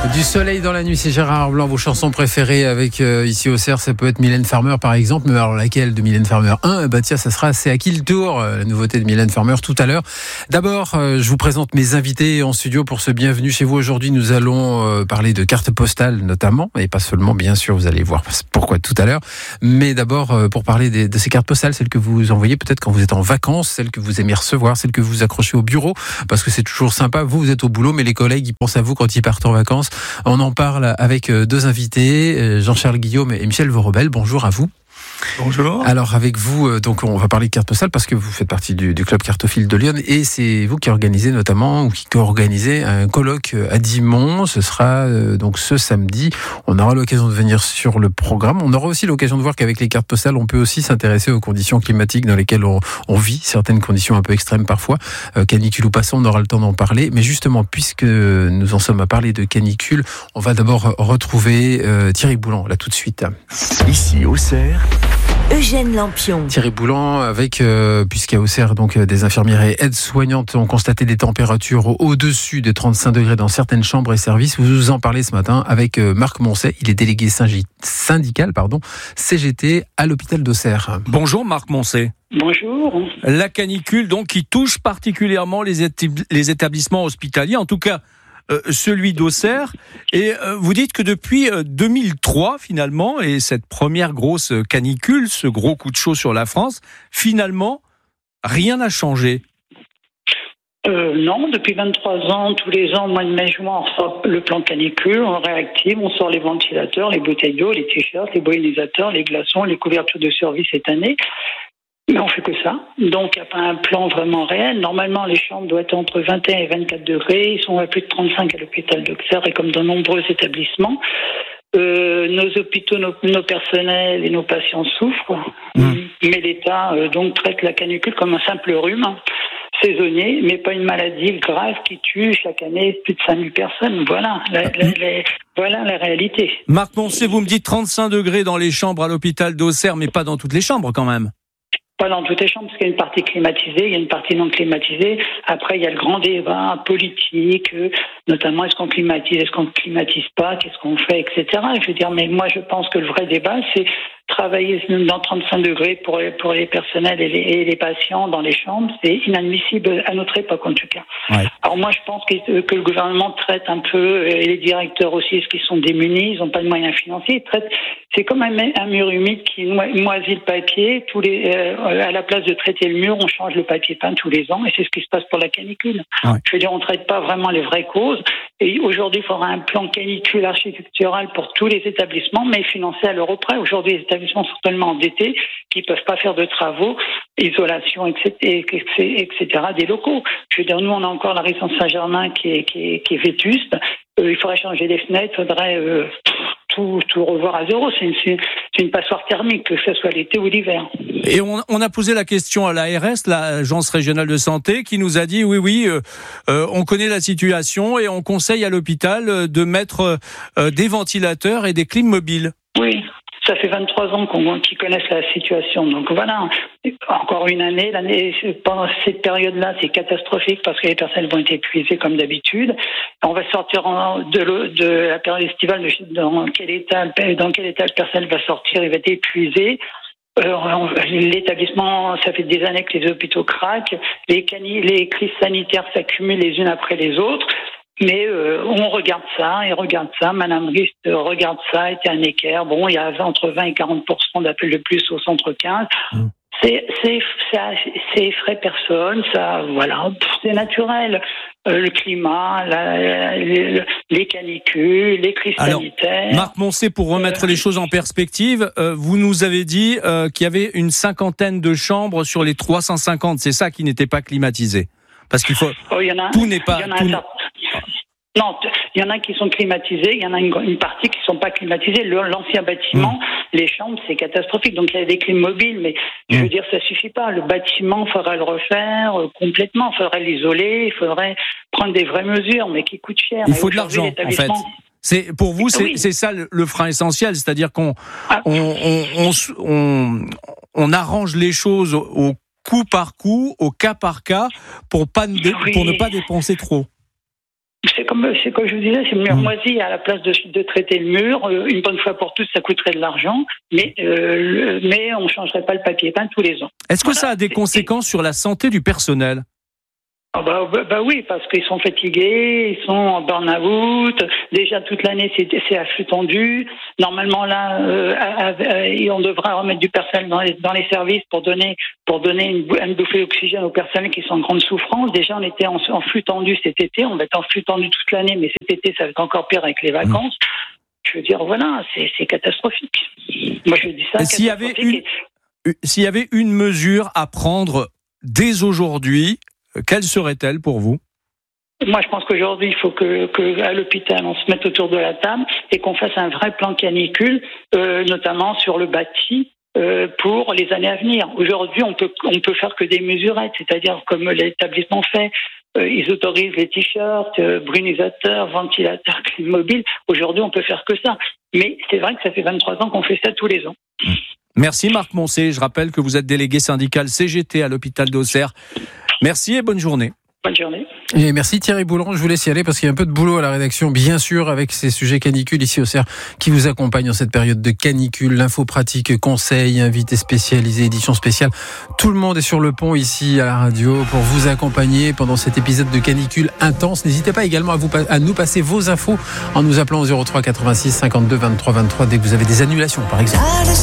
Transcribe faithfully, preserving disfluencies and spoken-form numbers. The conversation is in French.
Du soleil dans la nuit, c'est Gérard Blanc. Vos chansons préférées avec euh, ici au Cerf, ça peut être Mylène Farmer par exemple. Mais alors laquelle de Mylène Farmer un? Bah tiens, ça sera C'est à qui le tour, euh, la nouveauté de Mylène Farmer tout à l'heure. D'abord, euh, je vous présente mes invités en studio pour ce bienvenue chez vous. Aujourd'hui, nous allons euh, parler de cartes postales notamment, et pas seulement, bien sûr, vous allez voir pourquoi tout à l'heure. Mais d'abord, euh, pour parler des, de ces cartes postales, celles que vous envoyez peut-être quand vous êtes en vacances, celles que vous aimez recevoir, celles que vous accrochez au bureau, parce que c'est toujours sympa. Vous, vous êtes au boulot, mais les collègues, ils pensent à vous quand ils partent en vacances. On en parle avec deux invités, Jean-Charles Guillaume et Michel Vorobel. Bonjour à vous. Bonjour. Alors avec vous, donc on va parler de cartes postales parce que vous faites partie du, du club Cartophile de Lyon et c'est vous qui organisez notamment ou qui co-organisez un colloque à Dixmont. Ce sera euh, donc ce samedi. On aura l'occasion de venir sur le programme. On aura aussi l'occasion de voir qu'avec les cartes postales, on peut aussi s'intéresser aux conditions climatiques dans lesquelles on, on vit, certaines conditions un peu extrêmes parfois. Euh, canicule ou passant, on aura le temps d'en parler. Mais justement, puisque nous en sommes à parler de canicule, on va d'abord retrouver euh, Thierry Boulan là tout de suite. Ici au Cerf, Eugène Lampion. Thierry Boulan, avec, euh, puisqu'à Auxerre, donc, des infirmières et aides-soignantes ont constaté des températures au-dessus des trente-cinq degrés dans certaines chambres et services. Vous nous en parlez ce matin avec euh, Marc Moncet. Il est délégué syndical, pardon, C G T à l'hôpital d'Auxerre. Bonjour Marc Moncet. Bonjour. La canicule, donc, qui touche particulièrement les, étab- les établissements hospitaliers, en tout cas, Euh, celui d'Auxerre, et euh, vous dites que depuis euh, deux mille trois finalement, et cette première grosse canicule, ce gros coup de chaud sur la France, finalement, rien n'a changé. Euh, non, depuis vingt-trois ans, tous les ans, au mois de mai-juin, on sort le plan canicule, on réactive, on sort les ventilateurs, les bouteilles d'eau, les t-shirts, les boynisateurs, les glaçons, les couvertures de survie cette année. Mais on fait que ça. Donc, il n'y a pas un plan vraiment réel. Normalement, les chambres doivent être entre vingt et un et vingt-quatre degrés. Ils sont à plus de trente-cinq à l'hôpital d'Auxerre et comme dans nombreux établissements. Euh, nos hôpitaux, nos, nos personnels et nos patients souffrent. Mmh. Mais l'État euh, donc traite la canicule comme un simple rhume saisonnier, mais pas une maladie grave qui tue chaque année plus de cinq mille personnes. Voilà la, la, la, voilà la réalité. Marc Moncet, vous me dites trente-cinq degrés dans les chambres à l'hôpital d'Auxerre, mais pas dans toutes les chambres quand même. Pas dans toutes les chambres, parce qu'il y a une partie climatisée, il y a une partie non climatisée. Après, il y a le grand débat politique, notamment est-ce qu'on climatise, est-ce qu'on ne climatise pas, qu'est-ce qu'on fait, et cetera. Je veux dire, mais moi, je pense que le vrai débat, c'est travailler dans trente-cinq degrés pour, pour les personnels et les, et les patients dans les chambres. C'est inadmissible à notre époque, en tout cas. Ouais. Alors moi, je pense que, que le gouvernement traite un peu, et les directeurs aussi, ce qui sont démunis, ils n'ont pas de moyens financiers, ils traitent. C'est comme un, un mur humide qui moisit le papier. Tous les, euh, à la place de traiter le mur, on change le papier peint tous les ans, et c'est ce qui se passe pour la canicule. Ouais. Je veux dire, on ne traite pas vraiment les vraies causes. Et aujourd'hui, il faudra un plan canicule architectural pour tous les établissements, mais financé à l'euro près. Aujourd'hui, les établissements sont tellement endettés qu'ils ne peuvent pas faire de travaux, isolation, et cetera, des locaux. Je veux dire, nous, on a encore la résidence Saint-Germain qui est, qui est, qui est vétuste. Euh, il faudrait changer les fenêtres, il faudrait euh, tout, tout revoir à zéro. C'est une, c'est une passoire thermique, que ce soit l'été ou l'hiver. Et on, on a posé la question à l'A R S, l'Agence régionale de santé, qui nous a dit oui, oui, euh, euh, on connaît la situation et on conseille à l'hôpital de mettre euh, des ventilateurs et des clims mobiles. Oui. Ça fait vingt-trois ans qu'on, qu'ils connaissent la situation. Donc voilà, encore une année. L'année pendant cette période-là, c'est catastrophique parce que les personnes vont être épuisées comme d'habitude. On va sortir en, de, de la période estivale, dans quel état, dans quel état le personnel va sortir, il va être épuisé. Euh, l'établissement, ça fait des années que les hôpitaux craquent. Les, cani- les crises sanitaires s'accumulent les unes après les autres. Mais euh, on regarde ça, et regarde ça, Madame Rist regarde ça, était un équerre. Bon, il y a entre vingt et quarante pour cent d'appels de plus au centre quinze. Mmh. C'est, c'est, ça, c'est effraie personne, ça, voilà, c'est naturel. Euh, le climat, la, la, les, les canicules, les crises Alors, sanitaires. Marc Moncet, pour remettre euh, les choses en perspective, euh, vous nous avez dit euh, qu'il y avait une cinquantaine de chambres sur les trois cent cinquante. C'est ça qui n'était pas climatisé. Parce qu'il faut. Oh, y en a, tout n'est pas. Y en a tout un Non, il y en a qui sont climatisés, il y en a une, une partie qui ne sont pas climatisées. Le, l'ancien bâtiment, mmh. les chambres, c'est catastrophique. Donc il y a des clim mobiles, mais mmh. je veux dire, ça suffit pas. Le bâtiment, il faudrait le refaire euh, complètement, il faudrait l'isoler, il faudrait prendre des vraies mesures, mais qui coûtent cher. Il faut de l'argent, en fait. C'est, pour vous, c'est, oui. c'est ça le, le frein essentiel, c'est-à-dire qu'on ah. on, on, on, on, on arrange les choses au, au coup par coup, au cas par cas, pour, pas, oui. pour ne pas dépenser trop. C'est comme, c'est comme je vous disais, c'est le mur Mmh. moisi. À la place de, de traiter le mur, euh, une bonne fois pour toutes, ça coûterait de l'argent, mais, euh, le, mais on ne changerait pas le papier peint tous les ans. Est-ce que Voilà. ça a des conséquences sur la santé du personnel ? Ah bah, bah, bah oui, parce qu'ils sont fatigués, ils sont en burn-out. Déjà toute l'année, c'est, c'est à flux tendu. Normalement là, euh, à, à, on devra remettre du personnel dans les, dans les services pour donner pour donner une, une bouffée d'oxygène aux personnes qui sont en grande souffrance. Déjà, on était en, en flux tendu cet été, on va être en flux tendu toute l'année, mais cet été, ça va être encore pire avec les vacances. Mmh. Je veux dire, voilà, c'est, c'est catastrophique. Moi, je dis ça. S'il y avait une, et... s'il y avait une mesure à prendre dès aujourd'hui, quelle serait-elle pour vous ? Moi, je pense qu'aujourd'hui, il faut que, que à l'hôpital, on se mette autour de la table et qu'on fasse un vrai plan canicule, euh, notamment sur le bâti, euh, pour les années à venir. Aujourd'hui, on peut on peut faire que des mesurettes, c'est-à-dire comme l'établissement fait. Euh, ils autorisent les t-shirts, euh, brunisateurs, ventilateurs, clim mobile. Aujourd'hui, on peut faire que ça. Mais c'est vrai que ça fait vingt-trois ans qu'on fait ça tous les ans. Merci Marc Moncé. Je rappelle que vous êtes délégué syndical C G T à l'hôpital d'Auxerre. Merci et bonne journée. Bonne journée. Et merci Thierry Boulon, je vous laisse y aller parce qu'il y a un peu de boulot à la rédaction, bien sûr, avec ces sujets canicules ici au C E R qui vous accompagnent en cette période de canicule. L'info pratique, conseils, invités spécialisés, édition spéciale. Tout le monde est sur le pont ici à la radio pour vous accompagner pendant cet épisode de canicule intense. N'hésitez pas également à, vous, à nous passer vos infos en nous appelant au zéro trois quatre-vingt-six cinquante-deux vingt-trois vingt-trois dès que vous avez des annulations, par exemple.